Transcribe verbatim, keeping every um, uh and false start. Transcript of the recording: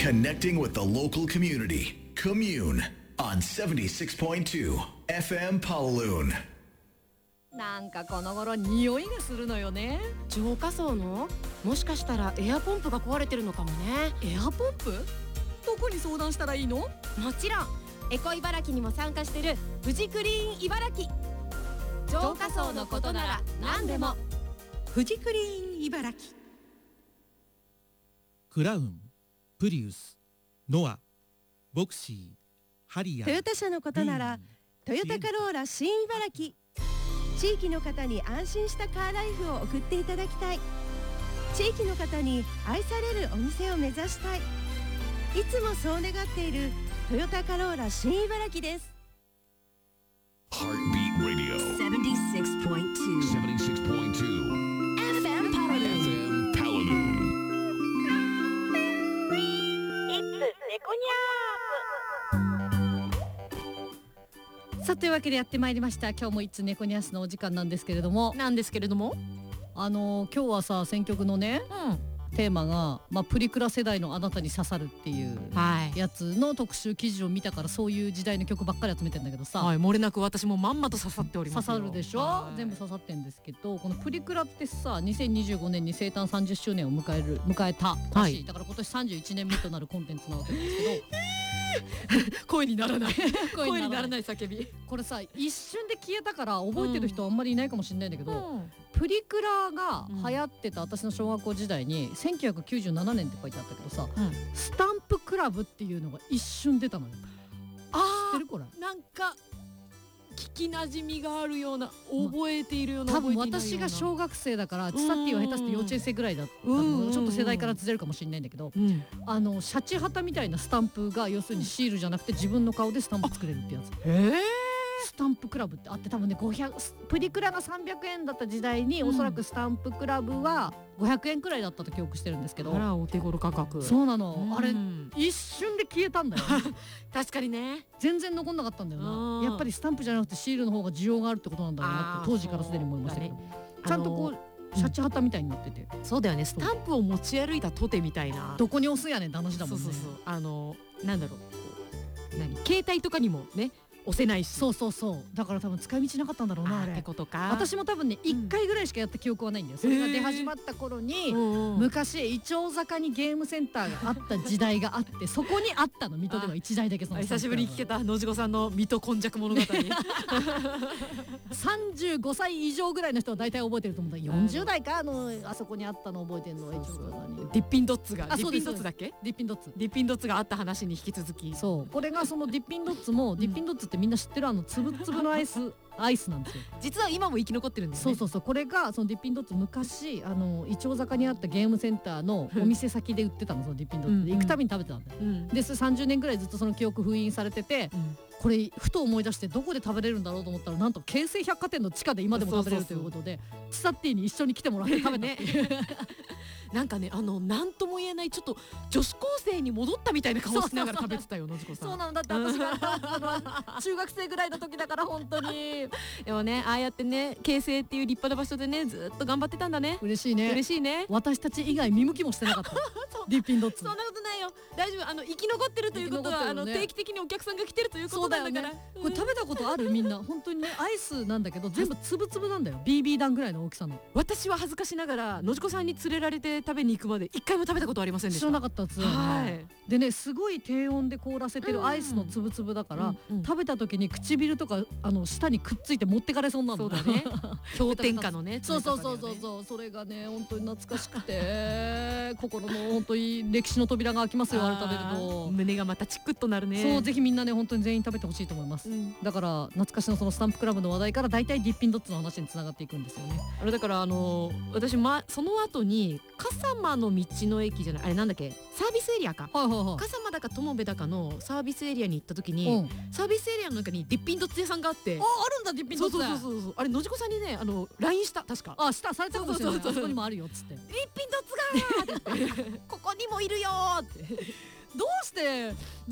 Connecting with the local community. Commune on seventy-six point two エフエム Pawaloon。 なんかこの頃匂いがするのよね。 浄化槽のもしかしたらエアポンプが壊れてるのかもね。 エアポンプ？どこに相談したらいいの？ もちろんエコ茨城にも参加してるフジクリーン茨城。浄化槽のことなら何でもフジクリーン茨城。 クラウン、プリウス、ノア、ボクシー、ハリアー、 トヨタ車のことならトヨタカローラ新茨城。地域の方に安心したカーライフを送っていただきたい。地域の方に愛されるお店を目指したい。いつもそう願っているトヨタカローラ新茨城です。 Heartbeat Radio セブンティーシックスポイントツーセブンティーシックスポイントツー エフエム Pawaloon。 エフエム Pawaloon。 さあというわけでやってまいりました。今日もいつ猫ニャスのお時間なんですけれども、 なんですけれどもあのー、今日はさ選曲のね、うん、テーマが、まあ、プリクラ世代のあなたに刺さるっていうやつの特集記事を見たから、そういう時代の曲ばっかり集めてんだけどさ、 はい、漏れなく私もまんまと刺さっておりますよ。 刺さるでしょ、はい、全部刺さってんですけど、このプリクラってさにせんにじゅうごねんに生誕さんじゅっしゅうねんを迎える迎えた年、はい、だから今年さんじゅういちねんめとなるコンテンツなわけですけど声にならない声にならない叫び。 これさ一瞬で消えたから覚えてる人はあんまりいないかもしれないんだけど、 うん、 プリクラが流行ってた私の小学校時代にせんきゅうひゃくきゅうじゅうななねんって書いてあったけどさ、うん、スタンプクラブっていうのが一瞬出たのよ。 あ知ってるこれ？ なんか聞きなじみがあるような、覚えているような、 多分私が小学生だからツサッティは下手して幼稚園生ぐらいだったの、ちょっと世代からずれるかもしれないんだけど、うん、あのシャチハタみたいなスタンプが要するにシールじゃなくて自分の顔でスタンプ作れるってやつ。 へー、 スタンプクラブってあって、多分ねごひゃくプリクラがさんびゃくえんだった時代に、うん、おそらくスタンプクラブはごひゃくえんくらいだったと記憶してるんですけど、 あらお手頃価格。 そうなの、 うん、 あれ一瞬で消えたんだよ確かにね、 全然残んなかったんだよな。やっぱりスタンプじゃなくてシールの方が需要があるってことなんだろうなって当時からすでに思いましたけど、ね、ちゃんとこうシャチハタみたいになってて、 そうだよね、スタンプを持ち歩いたとてみたいな、 どこに押すんやねんって話だもんね。 そうそうそう、あのなんだろう、何携帯とかにもね押せないし、 そうそうそう、だから多分使い道なかったんだろうなあれってことか。 私も多分ねいっかいぐらいしかやった記憶はないんだよ、それが出始まった頃に、えー、昔イチョウ坂にゲームセンターがあった時代があってそこにあったの、水戸ではいちだいだけ。その久しぶりに聞けた野次子さんの水戸今昔物語さんじゅうごさい以上ぐらいの人は大体覚えてると思うんだけど、よんじゅうだいかあのあそこにあったの覚えてるのはイチョウ坂にディッピンドッツが、 あ、 ディッピンドッツだっけ、 ディッピンドッツディッピンドッツがあった話に引き続き、 そうこれがそのディッピンドッツも、うん、ディッピンドッツってみんな知ってるあのつぶつぶのアイスアイスなんですよ。 実は今も生き残ってるんですね。 そうそうそう、これがそのディッピンドッツ昔あのイチョウ坂にあったゲームセンターのお店先で売ってたの、そのディッピンドッツで行くたびに食べてたんだよ、うん、でそれさんじゅうねんぐらいずっとその記憶封印されてて、うん、これふと思い出してどこで食べれるんだろうと思ったら、なんと京成百貨店の地下で今でも食べれるということで、ツサッティに一緒に来てもらって食べたっていうなんかね、あのなんとも言えないちょっと女子高生に戻ったみたいな顔しながら食べてたよ野次子さん。 そうなんだって、私が中学生ぐらいの時だから本当にでもね、ああやってね京成っていう立派な場所でねずっと頑張ってたんだね。 嬉しいね、 嬉しいね。 私たち以外見向きもしてなかったディッピンドッツ。 そんなことないよ、大丈夫、あの生き残ってるということは、ね、あの定期的にお客さんが来てるということなんだから、ね、 これ食べたことあるみんな本当にね、アイスなんだけど全部つぶつぶなんだよ、 ビービー 弾ぐらいの大きさの。 私は恥ずかしながら野次子さんに連れられて食べに行くまで一回も食べたことありませんでした。 知らなかったやつだよね、はい、でねすごい低温で凍らせてるアイスのつぶつぶだから、うんうん、食べた時に唇とかあの舌にくっついて持ってかれそうなの。 そうだね氷点下のねそうそうそうそうそう、それがね本当に懐かしくて心の本当に歴史の扉が開きますよ、あれ食べると胸がまたチクッとなるね。 そう、ぜひみんなね本当に全員食べてほしいと思います、うん、だから懐かしのそのスタンプクラブの話題からだいたいディッピンドッツの話につながっていくんですよね。 あれだからあのー、私、ま、その後に笠間の道の駅じゃない、あれなんだっけ、サービスエリアか、 はいはいはい、 笠間だか友部だかのサービスエリアに行った時に、うん、サービスエリアの中にディッピンドッツ屋さんがあって、 あ、あるんだディッピンドッツ。 そうそうそうそう、あれ野次子さんにねあの ライン した確か。 あ、したされたかもしれない。あそこにもあるよっつって、 ディッピンドッツがーってここにもいるよーってどうして